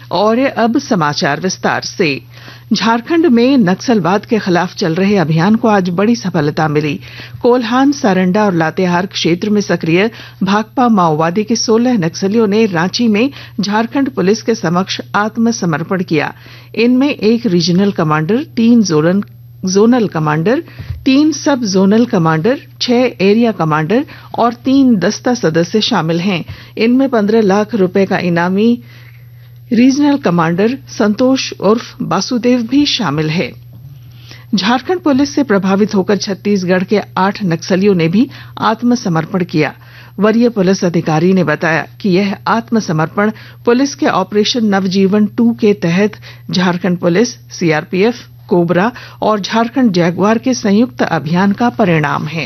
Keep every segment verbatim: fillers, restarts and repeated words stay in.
और अब समाचार विस्तार से। झारखंड में नक्सलवाद के खिलाफ चल रहे अभियान को आज बड़ी सफलता मिली। कोल्हान, सारंडा और लातेहार क्षेत्र में सक्रिय भाकपा माओवादी के सोलह नक्सलियों ने रांची में झारखंड पुलिस के समक्ष आत्मसमर्पण किया। इनमें एक रीजनल कमांडर, तीन जोनल जोनल कमांडर, तीन सब जोनल कमांडर, छह एरिया कमांडर और तीन दस्ता सदस्य शामिल हैं। इनमें पंद्रह लाख रुपए का इनामी रीजनल कमांडर संतोष उर्फ वासुदेव भी शामिल है। झारखंड पुलिस से प्रभावित होकर छत्तीसगढ़ के आठ नक्सलियों ने भी आत्मसमर्पण किया। वरीय पुलिस अधिकारी ने बताया कि यह आत्मसमर्पण पुलिस के ऑपरेशन नवजीवन टू के तहत झारखंड पुलिस, सीआरपीएफ, कोबरा और झारखंड जैगुआर के संयुक्त अभियान का परिणाम है।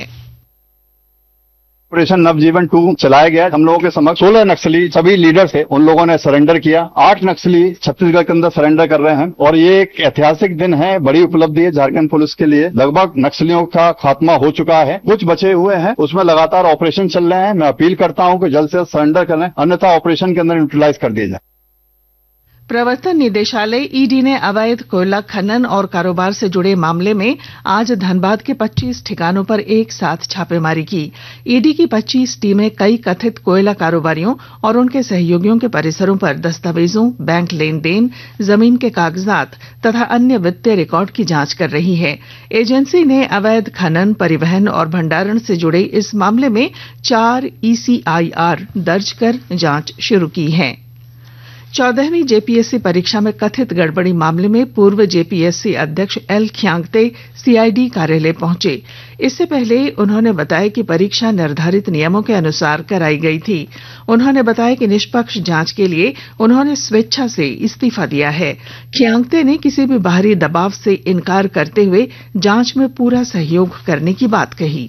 ऑपरेशन नवजीवन टू चलाया गया। हम लोगों के समक्ष सोलह नक्सली सभी लीडर थे, उन लोगों ने सरेंडर किया। आठ नक्सली छत्तीसगढ़ के अंदर सरेंडर कर रहे हैं और ये एक ऐतिहासिक दिन है, बड़ी उपलब्धि है झारखंड पुलिस के लिए। लगभग नक्सलियों का खात्मा हो चुका है, कुछ बचे हुए हैं, उसमें लगातार ऑपरेशन चल रहे हैं। मैं अपील करता हूं कि जल्द से जल्द सरेंडर करें, अन्यथा ऑपरेशन के अंदर न्यूट्रलाइज कर दिया जाए। प्रवर्तन निदेशालय ईडी ने अवैध कोयला खनन और कारोबार से जुड़े मामले में आज धनबाद के पच्चीस ठिकानों पर एक साथ छापेमारी की। ईडी की पच्चीस टीमें कई कथित कोयला कारोबारियों और उनके सहयोगियों के परिसरों पर दस्तावेजों, बैंक लेन देन, जमीन के कागजात तथा अन्य वित्तीय रिकॉर्ड की जांच कर रही है। एजेंसी ने अवैध खनन, परिवहन और भंडारण से जुड़े इस मामले में चार ईसीआईआर दर्ज कर जांच शुरू की है। चौदहवीं जेपीएससी परीक्षा में कथित गड़बड़ी मामले में पूर्व जेपीएससी अध्यक्ष एल खियांगते सीआईडी कार्यालय पहुंचे। इससे पहले उन्होंने बताया कि परीक्षा निर्धारित नियमों के अनुसार कराई गई थी। उन्होंने बताया कि निष्पक्ष जांच के लिए उन्होंने स्वेच्छा से इस्तीफा दिया है। खियांगते ने किसी भी बाहरी दबाव से इनकार करते हुए जांच में पूरा सहयोग करने की बात कही।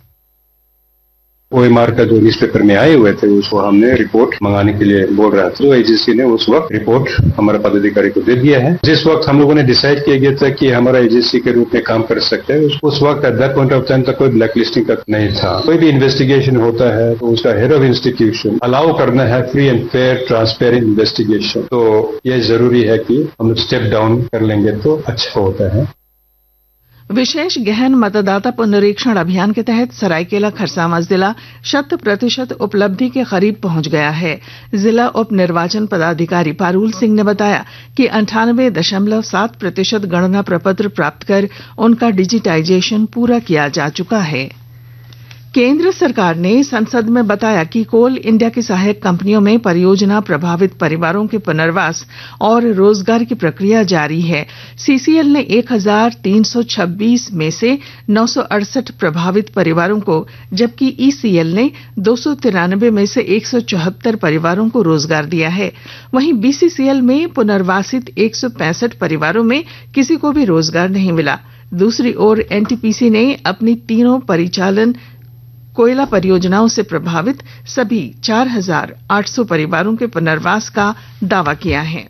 ओएमआर का जो न्यूज़पेपर में आए हुए थे उसको हमने रिपोर्ट मंगाने के लिए बोल रहा था, तो एजेंसी ने उस वक्त रिपोर्ट हमारे पदाधिकारी को दे दिया है। जिस वक्त हम लोगों ने डिसाइड किया गया था कि हमारा एजेंसी के रूप में काम कर सकते हैं, उस वक्त at that point of time तक कोई ब्लैक लिस्टिंग का नहीं था। कोई भी इन्वेस्टिगेशन होता है तो उसका हेड ऑफ इंस्टीट्यूशन अलाउ करना है free and fair transparent investigation. तो यह जरूरी है कि हम स्टेप डाउन कर लेंगे तो अच्छा होता है। विशेष गहन मतदाता पुनरीक्षण अभियान के तहत सरायकेला खरसावां जिला शत प्रतिशत उपलब्धि के करीब पहुंच गया है। जिला उप निर्वाचन पदाधिकारी पारूल सिंह ने बताया कि अंठानवे दशमलव सात प्रतिशत गणना प्रपत्र प्राप्त कर उनका डिजिटाइजेशन पूरा किया जा चुका है। केंद्र सरकार ने संसद में बताया कि कोल इंडिया की सहायक कंपनियों में परियोजना प्रभावित परिवारों के पुनर्वास और रोजगार की प्रक्रिया जारी है। सीसीएल ने एक हजार तीन सौ छब्बीस में से नौ सौ अड़सठ प्रभावित परिवारों को, जबकि ईसीएल ने दो सौ तिरानबे में से एक सौ चौहत्तर परिवारों को रोजगार दिया है। वहीं बीसीसीएल में पुनर्वासित एक सौ पैंसठ परिवारों में किसी को भी रोजगार नहीं मिला। दूसरी ओर एनटीपीसी ने अपनी तीनों परिचालन कोयला परियोजनाओं से प्रभावित सभी चार हजार आठ सौ परिवारों के पुनर्वास का दावा किया है।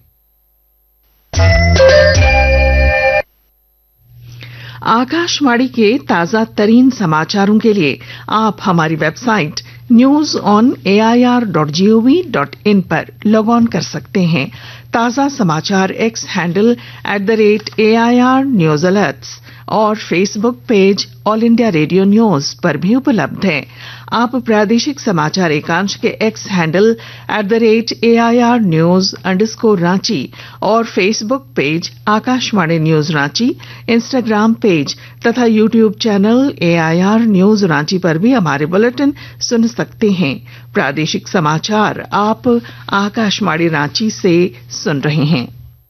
आकाशवाणी के ताजा तरीन समाचारों के लिए आप हमारी website news on A I R dot G O V dot in पर लॉग ऑन कर सकते हैं। ताजा समाचार x handle at the rate A I R news alerts और Facebook page all India radio news पर भी उपलब्ध है। आप प्रादेशिक समाचार एकांश के x handle at the rate A I R news underscore Ranchi और Facebook page Akashvani news Ranchi, Instagram page तथा YouTube channel A I R news Ranchi पर भी हमारे बुलेटिन सुन सकते हैं। प्रादेशिक समाचार आप आकाशवाणी रांची से सुन रहे हैं।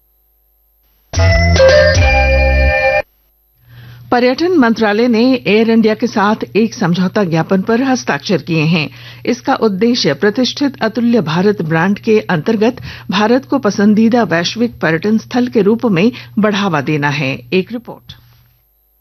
पर्यटन मंत्रालय ने एयर इंडिया के साथ एक समझौता ज्ञापन पर हस्ताक्षर किए हैं। इसका उद्देश्य प्रतिष्ठित अतुल्य भारत ब्रांड के अंतर्गत भारत को पसंदीदा वैश्विक पर्यटन स्थल के रूप में बढ़ावा देना है। एक रिपोर्ट।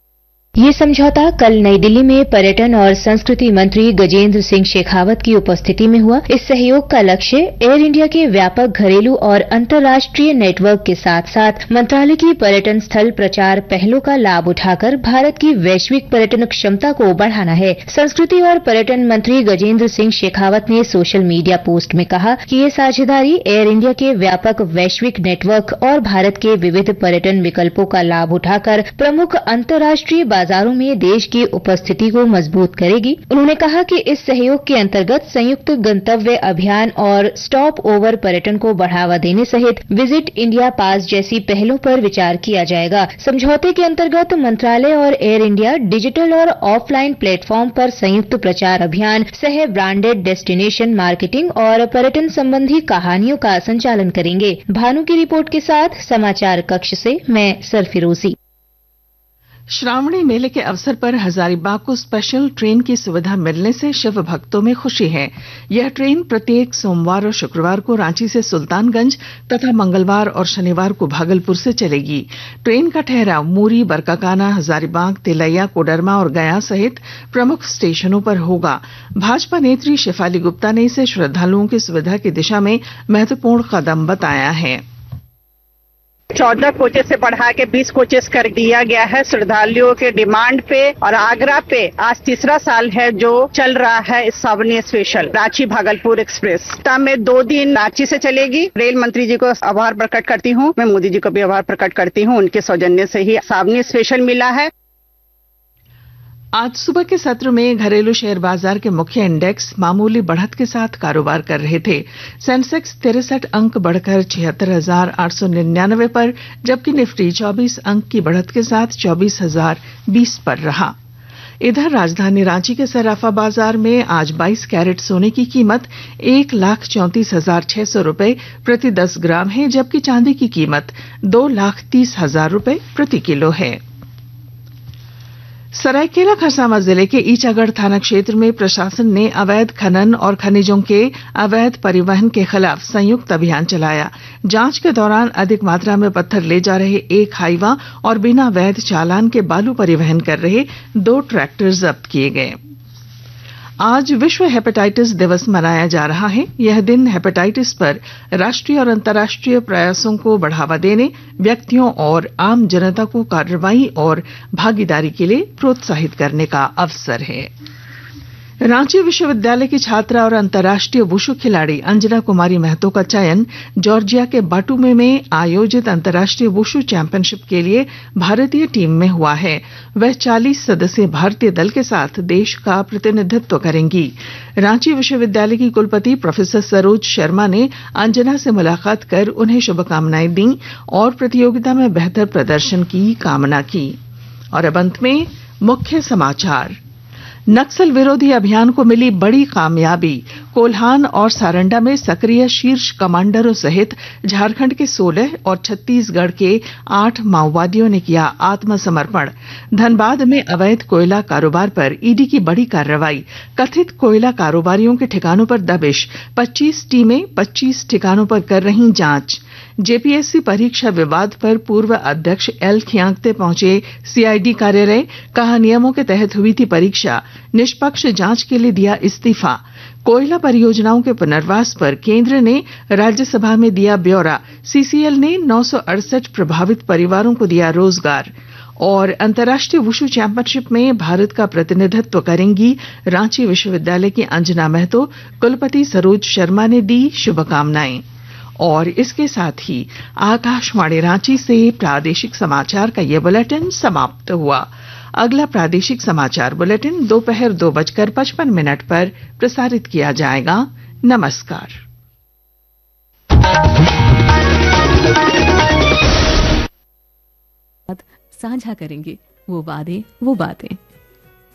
ये समझौता कल नई दिल्ली में पर्यटन और संस्कृति मंत्री गजेंद्र सिंह शेखावत की उपस्थिति में हुआ। इस सहयोग का लक्ष्य एयर इंडिया के व्यापक घरेलू और अंतर्राष्ट्रीय नेटवर्क के साथ साथ मंत्रालय की पर्यटन स्थल प्रचार पहलों का लाभ उठाकर भारत की वैश्विक पर्यटन क्षमता को बढ़ाना है। संस्कृति और पर्यटन मंत्री गजेंद्र सिंह शेखावत ने सोशल मीडिया पोस्ट में कहा कि ये साझेदारी एयर इंडिया के व्यापक वैश्विक नेटवर्क और भारत के विविध पर्यटन विकल्पों का लाभ उठाकर प्रमुख अंतर्राष्ट्रीय बाजारों में देश की उपस्थिति को मजबूत करेगी। उन्होंने कहा कि इस सहयोग के अंतर्गत संयुक्त गंतव्य अभियान और स्टॉप ओवर पर्यटन को बढ़ावा देने सहित विजिट इंडिया पास जैसी पहलों पर विचार किया जाएगा। समझौते के अंतर्गत मंत्रालय और एयर इंडिया डिजिटल और ऑफलाइन प्लेटफॉर्म पर संयुक्त प्रचार अभियान, सह ब्रांडेड डेस्टिनेशन मार्केटिंग और पर्यटन संबंधी कहानियों का संचालन करेंगे। भानु की रिपोर्ट के साथ समाचार कक्ष से मैं सरफिरोजी। श्रावणी मेले के अवसर पर हजारीबाग को स्पेशल ट्रेन की सुविधा मिलने से शिव भक्तों में खुशी है। यह ट्रेन प्रत्येक सोमवार और शुक्रवार को रांची से सुल्तानगंज तथा मंगलवार और शनिवार को भागलपुर से चलेगी। ट्रेन का ठहराव मूरी, बरकाकाना, हजारीबाग, तिलैया, कोडरमा और गया सहित प्रमुख स्टेशनों पर होगा। भाजपा नेत्री शेफाली गुप्ता ने इसे श्रद्धालुओं की सुविधा की दिशा में महत्वपूर्ण कदम बताया है। चौदह कोचेस से बढ़ा के बीस कोचेस कर दिया गया है श्रद्धालुओं के डिमांड पे। और आगरा पे आज तीसरा साल है जो चल रहा है इस श्रावणी स्पेशल रांची भागलपुर एक्सप्रेस। सप्ताह में दो दिन रांची से चलेगी। रेल मंत्री जी को आभार प्रकट करती हूँ, मैं मोदी जी को भी आभार प्रकट करती हूँ, उनके सौजन्य से ही श्रावणी स्पेशल मिला है। आज सुबह के सत्र में घरेलू शेयर बाजार के मुख्य इंडेक्स मामूली बढ़त के साथ कारोबार कर रहे थे। सेंसेक्स तिरसठ अंक बढ़कर छिहत्तर हजार आठ सौ निन्यानवे पर, जबकि निफ्टी चौबीस अंक की बढ़त के साथ चौबीस हजार बीस पर रहा। इधर राजधानी रांची के सराफा बाजार में आज बाईस कैरेट सोने की कीमत एक लाख चौंतीस हजार छह सौ रूपये प्रति दस ग्राम है, जबकि चांदी की कीमत दो लाख तीस हजार रूपये प्रति किलो है। सरायकेला खरसावां जिले के ईचागढ़ थाना क्षेत्र में प्रशासन ने अवैध खनन और खनिजों के अवैध परिवहन के खिलाफ संयुक्त अभियान चलाया। जांच के दौरान अधिक मात्रा में पत्थर ले जा रहे एक हाईवा और बिना वैध चालान के बालू परिवहन कर रहे दो ट्रैक्टर जब्त किए गए। आज विश्व हेपेटाइटिस दिवस मनाया जा रहा है। यह दिन हेपेटाइटिस पर राष्ट्रीय और अंतर्राष्ट्रीय प्रयासों को बढ़ावा देने, व्यक्तियों और आम जनता को कार्रवाई और भागीदारी के लिए प्रोत्साहित करने का अवसर है। रांची विश्वविद्यालय की छात्रा और अंतर्राष्ट्रीय वुशु खिलाड़ी अंजना कुमारी महतो का चयन जॉर्जिया के बाटुमे में आयोजित अंतर्राष्ट्रीय वुशु चैंपियनशिप के लिए भारतीय टीम में हुआ है। वह चालीस सदस्यीय भारतीय दल के साथ देश का प्रतिनिधित्व करेंगी। रांची विश्वविद्यालय की कुलपति प्रोफेसर सरोज शर्मा ने अंजना से मुलाकात कर उन्हें शुभकामनाएं दी और प्रतियोगिता में बेहतर प्रदर्शन की कामना की। और अब अंत में मुख्य समाचार। नक्सल विरोधी अभियान को मिली बड़ी कामयाबी। कोल्हान और सारंडा में सक्रिय शीर्ष कमांडरों सहित झारखंड के सोलह और छत्तीसगढ़ के आठ माओवादियों ने किया आत्मसमर्पण। धनबाद में अवैध कोयला कारोबार पर ईडी की बड़ी कार्रवाई। कथित कोयला कारोबारियों के ठिकानों पर दबिश। पच्चीस टीमें पच्चीस ठिकानों पर कर रही जांच। जेपीएससी परीक्षा विवाद पर पूर्व अध्यक्ष एल खियांगते पहुंचे सीआईडी कार्यालय। कहा नियमों के तहत हुई थी परीक्षा, निष्पक्ष जांच के लिए दिया इस्तीफा। कोयला परियोजनाओं के पुनर्वास पर केंद्र ने राज्यसभा में दिया ब्यौरा। सीसीएल ने नौ सौ अड़सठ प्रभावित परिवारों को दिया रोजगार। और अंतर्राष्ट्रीय वुशु चैंपियनशिप में भारत का प्रतिनिधित्व करेंगी रांची विश्वविद्यालय की अंजना महतो। कुलपति सरोज शर्मा ने दी शुभकामनाएं। और इसके साथ ही आकाशवाणी रांची से प्रादेशिक समाचार का ये बुलेटिन समाप्त हुआ। अगला प्रादेशिक समाचार बुलेटिन दोपहर दो बजकर पचपन मिनट पर प्रसारित किया जाएगा। नमस्कार। साझा करेंगे वो वादे वो बातें।